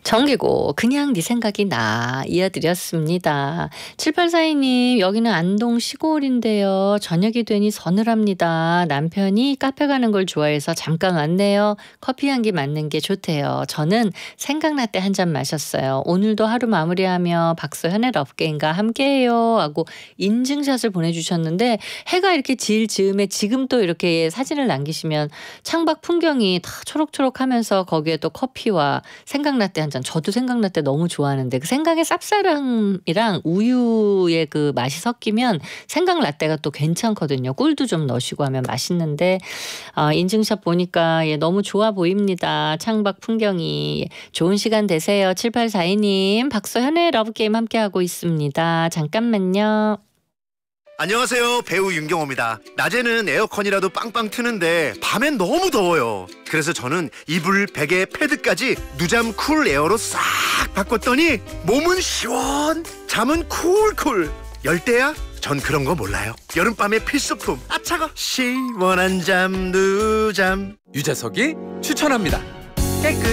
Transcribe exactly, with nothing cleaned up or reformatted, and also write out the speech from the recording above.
정기고 그냥 네 생각이 나 이어드렸습니다. 칠팔사이 님 여기는 안동 시골인데요. 저녁이 되니 서늘합니다. 남편이 카페 가는 걸 좋아해서 잠깐 왔네요. 커피 향기 맡는 게 좋대요. 저는 생각날 때 한 잔 마셨어요. 오늘도 하루 마무리하며 박서현의 러브게임과 함께해요 하고 인증샷을 보내주셨는데 해가 이렇게 질 즈음에 지금 또 이렇게 사진을 남기시면 창밖 풍경이 다 초록초록하면서 거기에 또 커피와 생각날 때 한 잔. 저도 생각날 때 너무 좋아하는데 그 생강의 쌉싸름이랑 우유의 그 맛이 섞이면 생강 라떼가 또 괜찮거든요. 꿀도 좀 넣으시고 하면 맛있는데 어, 인증샷 보니까 예, 너무 좋아 보입니다. 창밖 풍경이. 좋은 시간 되세요. 칠팔사이 님 박서현의 러브게임 함께하고 있습니다. 잠깐만요. 안녕하세요. 배우 윤경호입니다. 낮에는 에어컨이라도 빵빵 트는데 밤엔 너무 더워요. 그래서 저는 이불, 베개, 패드까지 누잠 쿨 에어로 싹 바꿨더니 몸은 시원, 잠은 쿨쿨. 열대야? 전 그런 거 몰라요. 여름밤의 필수품. 아 차가. 시원한 잠 누잠. 유재석이 추천합니다. 깨끗